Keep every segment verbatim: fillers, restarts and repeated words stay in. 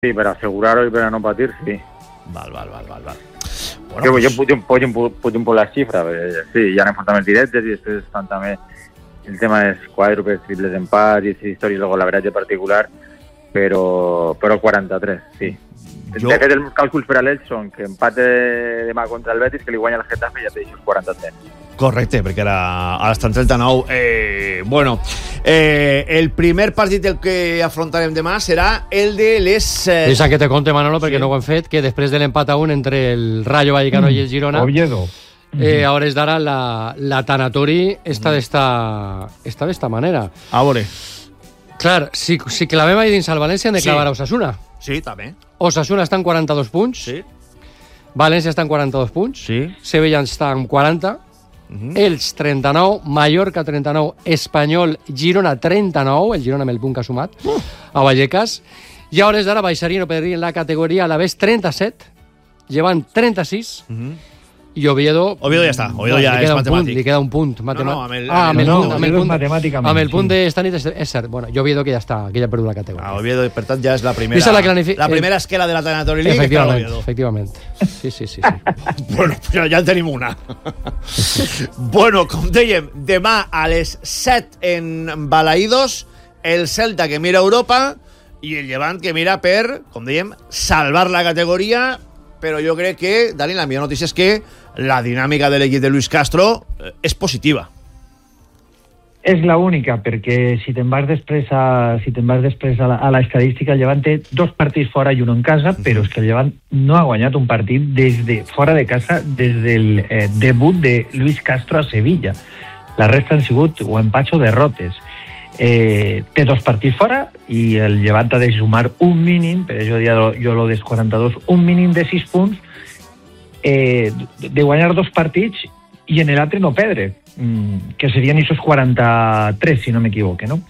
Sí, per assegurar-ho i per a no patir, sí. Val, val, val, val, val. Bueno, jo, pues... jo pujo, pujo, pujo un poc les xifres, perquè, sí, hi ha enfrontaments directes i després estan també el tema dels quàdruples, triples empats i històries, luego l'averatge particular, però, però quaranta-tres, sí. Jo... De fet, els càlculs per a l'Elx són que empate demà contra el Betis, que li guanya el Getafe i ja té aquests quaranta-tres. Correcte, perquè ara, ara estan trenta-nou. Eh, bueno, eh, el primer partit del que afrontarem demà serà el de les... Eh... Deixa que te conte, Manolo, perquè sí. no ho hem fet, que després de l'empat a un entre el Rayo Vallecano mm. i el Girona... Oviedo. Eh, a hores d'ara la, la tanatori està d'esta està d'esta manera. A veure. Clar, si, si clavem ahí dins al València hem de clavar sí. a Osasuna. Sí, també. Osasuna està en quaranta-dos punts. Sí. València està en quaranta-dos punts. Sí. Sevilla està en quaranta. Uh-huh. Elx trenta-nou, Mallorca trenta-nou, Espanyol, Girona trenta-nou, el Girona amb el punt que ha sumat, uh. a Vallecas. I a hores d'ara baixarien o perdrien la categoria a la vez trenta-set, llevant trenta-sis. Uh-huh. I Oviedo... Oviedo ja està, Oviedo ja és matemàtic. Punt, li queda un punt matemàtic. No, no, amb el, ah, amb el, no, punt, amb el punt, matemàticament. Amb el punt sí. d'esta nit és, és cert. Bueno, i Oviedo que ja està, que ja ha perdut la categoria. Ah, Oviedo, per tant, ja és la primera, la, clarifi... la primera esquela de la Tanatori League. Efectivament, efectivament. Sí, sí, sí. sí. Bueno, ja, ja en tenim una. Bueno, com dèiem, demà a les set en Balaïdos, el Celta que mira Europa i el Llevant que mira per, com dèiem, salvar la categoria, però jo crec que, Dani, la millor notícia és que la dinàmica de l'equip de Luis Castro eh, és positiva. És la única, perquè si te'n vas després a, si te'n vas després a la, a la estadística, el Llevant té dos partits fora i un en casa, uh-huh. però és que el Llevant no ha guanyat un partit des de fora de casa des del eh, debut de Luis Castro a Sevilla. La resta han sigut o empats o derrotes. Eh, té dos partits fora i el Llevant ha de sumar un mínim, per això jo, jo lo des quaranta-dos, un mínim de sis punts, eh, de guanyar dos partits i en l'altre no perdre, mm, que serien aquests quaranta-tres, si no m'equivoque, no?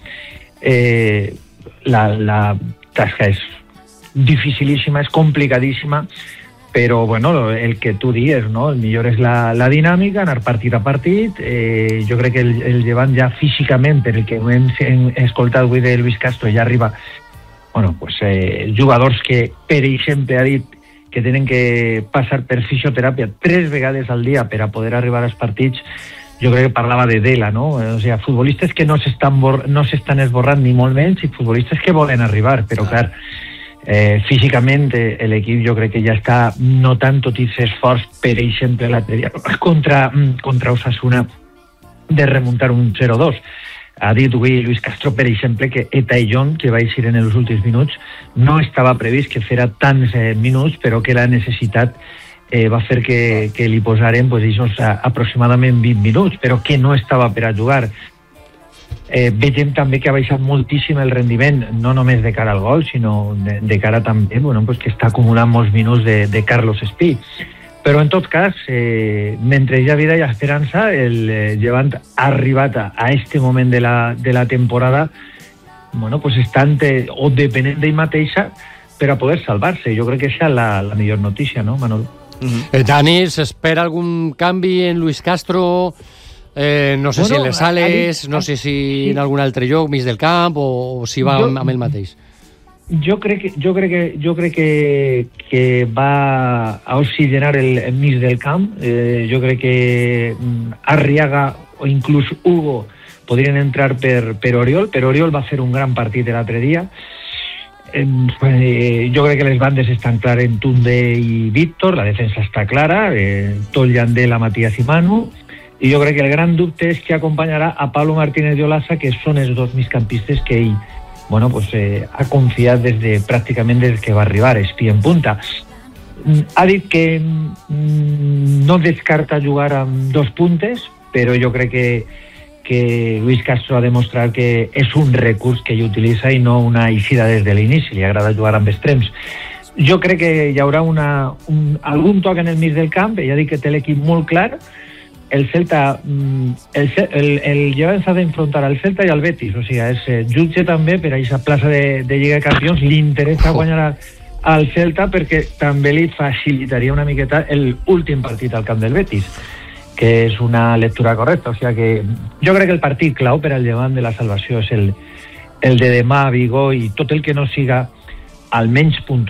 Eh, la, la tasca és dificilíssima, és complicadíssima, però, bueno, el que tu dius, no? El millor és la, la dinàmica, anar partit a partit. Eh, jo crec que el, el Llevant ja físicament, per el que hem, hem escoltat avui de Luis Castro, ja arriba, bueno, pues, eh, jugadors que, per exemple, ha dit que tenen que passar per fisioteràpia tres vegades al dia per a poder arribar als partits. Jo crec que parlava de Dela, no? O sigui, futbolistes que no s'estan bor- no s'estan esborrant ni molt menys i futbolistes que volen arribar, però clar, eh, físicament eh, l'equip jo crec que ja està notant tot aquest esforç, per exemple, l'altre dia contra, contra Osasuna de remuntar un zero dos. Ha dit avui Luis Castro, per exemple, que Etaillon, que va eixir en els últims minuts, no estava previst que fera tants eh, minuts, però que la necessitat eh, va fer que, que li posaren pues, esos, a, aproximadament vint minuts, però que no estava per a jugar. Eh, vegem també que ha baixat moltíssim el rendiment, no només de cara al gol, sinó de, de cara també, bueno, pues, que està acumulant molts minuts de, de Carlos Espí. Però en tot cas, eh, mentre hi ha vida i esperança, el eh, Llevant ha arribat a, a este moment de la, de la temporada, bueno, pues estant eh, o depenent d'ell mateixa per a poder salvar-se. Jo crec que això és la, la millor notícia, no, Manolo? Uh-huh. Eh, Dani, s'espera algun canvi en Luis Castro? Eh, no sé bueno, si en les ales, no sé si sí. en algun altre lloc, mig del camp, o, o si va jo... amb ell mateix. Jo crec que, jo crec que, jo crec que, que va a oxigenar el, el mig del camp. Eh, jo crec que Arriaga o inclús Hugo podrien entrar per, per Oriol, però Oriol va fer un gran partit l'altre dia. Eh, jo crec que les bandes estan clares en Tunde i Víctor, la defensa està clara, eh, Tol Yandel, Matías i Manu, i jo crec que el gran dubte és que acompanyarà a Pablo Martínez de Olaza, que són els dos migcampistes que ell bueno, pues, eh, ha confiat des de, pràcticament des que va arribar, Espí en punta. Ha dit que mm, no descarta jugar amb dos puntes, però jo crec que, que Luis Castro ha demostrat que és un recurs que ell utilitza i no una eixida des de l'inici, li agrada jugar amb extrems. Jo crec que hi haurà una, un, algun toc en el mig del camp, ell ha dit que té l'equip molt clar. El Celta, el, el, el Llevant s'ha d'enfrontar al Celta i al Betis, o sigui, és eh, jutge també per a aquesta plaça de, de Lliga de Campions, li interessa guanyar a, al Celta perquè també li facilitaria una miqueta l'últim partit al camp del Betis, que és una lectura correcta, o sigui que jo crec que el partit clau per al Llevant de la salvació és el, el de demà a Vigo, i tot el que no siga almenys puntuar